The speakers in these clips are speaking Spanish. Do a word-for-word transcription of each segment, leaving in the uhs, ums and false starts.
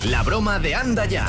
La broma de Anda Ya.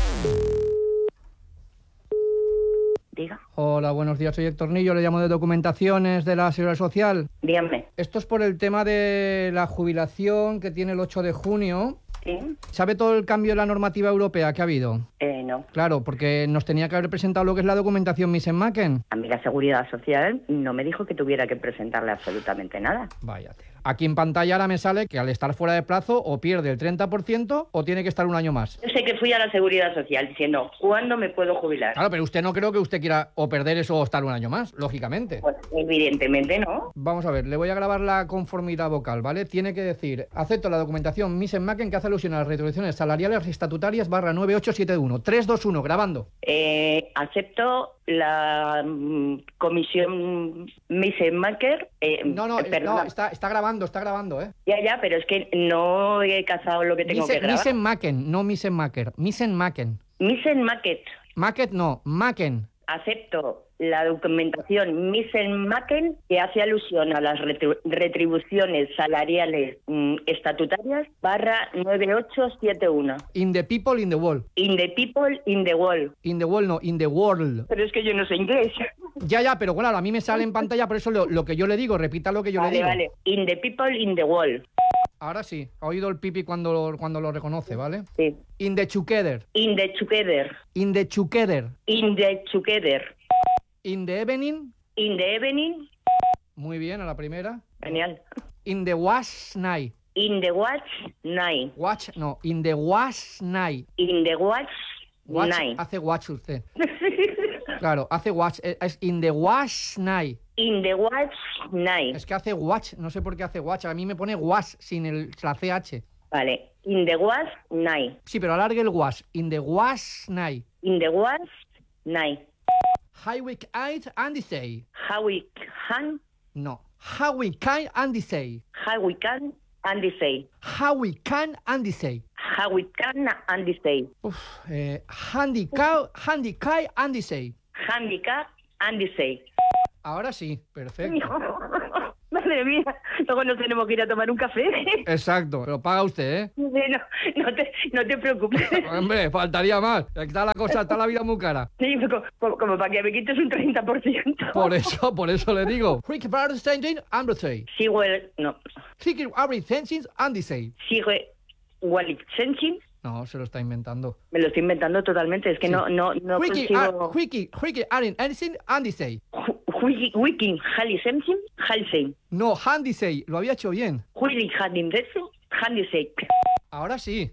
Diga. Hola, buenos días, soy Héctor Tornillo, le llamo de Documentaciones de la Seguridad Social. Dígame. Esto es por el tema de la jubilación que tiene el ocho de junio. ¿Sí? ¿Sabe todo el cambio de la normativa europea que ha habido? Eh, no. Claro, porque nos tenía que haber presentado lo que es la documentación Misen-Macken. A mí la Seguridad Social no me dijo que tuviera que presentarle absolutamente nada. Vaya tela. Aquí en pantalla ahora me sale que al estar fuera de plazo o pierde el treinta por ciento o tiene que estar un año más. Yo sé que fui a la Seguridad Social diciendo, ¿cuándo me puedo jubilar? Claro, pero usted no creo que usted quiera o perder eso o estar un año más, lógicamente. Pues evidentemente no. Vamos a ver, le voy a grabar la conformidad vocal, ¿vale? Tiene que decir, acepto la documentación Misen-Macken que hace alusión a las retribuciones salariales estatutarias barra nueve ocho siete uno. tres dos uno, grabando. Eh, acepto la mm, comisión Misen-Macken. Eh, No, no, eh, no está, está grabando, está grabando, ¿eh? Ya, ya, pero es que no he cazado lo que tengo Misen, que grabar. Misen-Macken, no Misen-Macker. Misen-Macken. Misen-Macken. Macket no, Macken. Acepto la documentación Misen-Macken que hace alusión a las retri- retribuciones salariales mm, estatutarias barra nueve ocho siete uno. In the people, in the world. In the people, in the world. In the world, no, in the world. Pero es que yo no sé inglés. Ya, ya, pero bueno, a mí me sale en pantalla, por eso lo, lo que yo le digo, repita lo que yo Vale, le digo. vale. In the people, in the world. Ahora sí, ha oído el pipi cuando, cuando lo reconoce, ¿vale? Sí. In the together. In the together. In the together. In the together. In the evening. In the evening. Muy bien, a la primera. Genial. In the wash night. In the watch night. Watch, no, in the wash night. In the watch, Watch, night. hace watch usted. Claro, hace watch, es- es in the wash night. In the watch night. Es que hace watch, no sé por qué hace watch, a mí me pone wash sin el, la C H. Vale. In the watch night. Sí, pero alargue el wash. In the wash night. In the watch night. How we can and say. How we can, No. How we can and say. how we can, and say. How we can and say. How we can, and say. Uf, eh, handicap, handicap and say. Handicap, and say. Ahora sí, perfecto. Madre mía, luego nos tenemos que ir a tomar un café. Exacto, pero paga usted, ¿eh? No, no, te, no te preocupes. Hombre, faltaría más. Está la cosa, está la vida muy cara. Sí, como, como- como para que me quites un treinta por ciento. Por eso, por eso le digo. Ricky Barnes changing and say. Sigo el... No. Ricky Barnes changing and say. Sigo Wallet Sensing. No, se lo está inventando. Me lo estoy inventando totalmente. Es que Sí. no, no, no Ricky, consigo... ah, Ricky, Ricky Aaron anything and say. Wiki, Wiki, Hali Sensing, Halsey. No, handy say. Lo había hecho bien. Willy Hadim Dessing, Handisek. Ahora sí.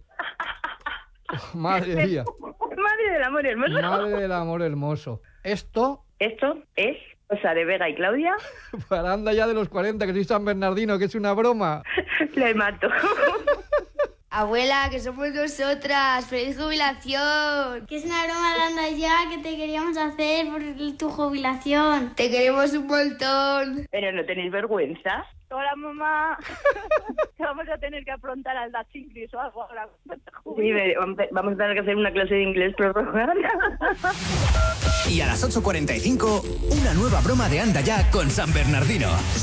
Oh, madre mía. Madre del amor hermoso. Madre del amor hermoso. Esto, Esto es cosa de Vega y Claudia. para anda ya de los cuarenta, que soy San Bernardino, que es una broma. Le mato. Abuela, que somos nosotras. ¡Feliz jubilación! Que es una broma de Anda Ya que te queríamos hacer por tu jubilación. Te queremos un montón. Pero no tenéis vergüenza. Hola, mamá. Vamos a tener que afrontar al Dutch English o algo ahora. Sí, ve- vamos a tener que hacer una clase de inglés prorrogada. Y a las ocho cuarenta y cinco, una nueva broma de Anda Ya con San Bernardino.